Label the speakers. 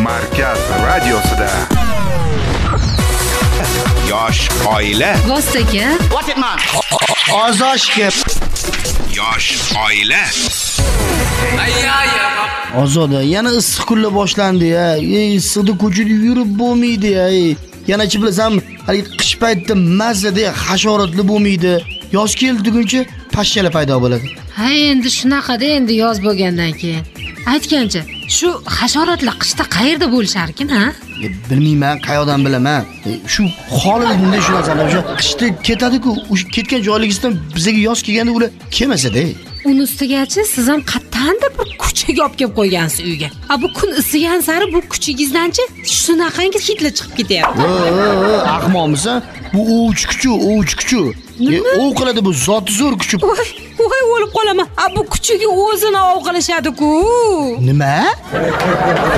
Speaker 1: Markaz radiosida yosh oila
Speaker 2: Vostok-a.
Speaker 3: What it man?
Speaker 4: Ozoshga.
Speaker 1: yosh oila
Speaker 4: Ozoda, yana issiq kunlar boshlandi-ya. Issiqda ko'chada yurib bo'lmaydi-ya. Yana chi bilasan, hali qish paytida mazada hasharotli bo'lmaydi. Yoz keldiguncha pashshalar paydo bo'ladi.
Speaker 2: Ha, endi shunaqa-da endi yoz bo'lgandan keyin. Aytgancha, shu hasharotlar qishda qayerda bo'lishar ekan, ha?
Speaker 4: Bilmayman, qayoqdan bilaman. Shu holida shu narsalar o'sha qishda ketadi-ku, o'sha ketgan joyligingizdan bizga yoz kelganda ular kelmasa-da.
Speaker 2: Uni ustigachi siz ham qattandir bir kuchaga olib kelib qo'ygansiz uyga. Bu kun isigan sari bu kuchingizdanchi shunaqangi hidlar chiqib ketyapti.
Speaker 4: Ahmoqmisan? Bu o'ch kuchu. Ov qiladi bu zoti zo'r kuchi.
Speaker 2: Voy, o'lib qolaman. Bu kuchiga o'zini ov qilishadi-ku.
Speaker 4: Nima?